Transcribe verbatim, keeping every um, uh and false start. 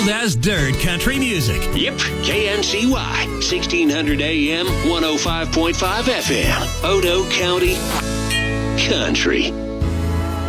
as dirt country music. Yep, K N C Y, sixteen hundred A M, one oh five point five F M, Odo County Country.